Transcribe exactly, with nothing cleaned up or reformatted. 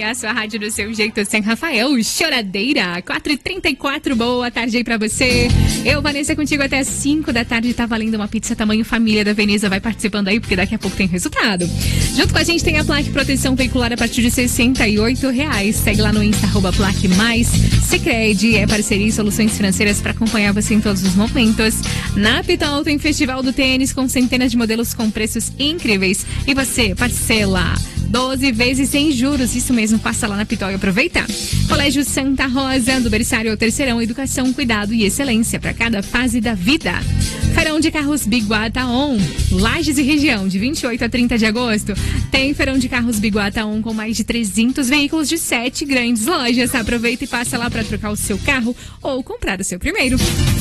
a sua rádio do seu jeito, sem Rafael, choradeira. quatro e trinta e quatro, boa tarde aí pra você. Eu, Vanessa, contigo até cinco da tarde, tá valendo uma pizza tamanho família da Veneza. Vai participando aí, porque daqui a pouco tem resultado. Junto com a gente tem a Plaque Proteção Veicular a partir de sessenta e oito reais. Segue lá no Insta, arroba Plaque Mais. Sicredi é parceria e soluções financeiras para acompanhar você em todos os momentos. Na Pitol tem Festival do Tênis com centenas de modelos com preços incríveis. E você, parcela doze vezes sem juros. Isso mesmo, passa lá na Pitol e aproveita. Colégio Santa Rosa, do berçário ao terceirão, educação, cuidado e excelência para cada fase da vida. Feirão de Carros Biguata On, Lages e região, de vinte e oito a trinta de agosto. Tem Feirão de Carros Biguata On com mais de trezentos veículos de sete grandes lojas. Aproveita e passa lá para trocar o seu carro ou comprar o seu primeiro.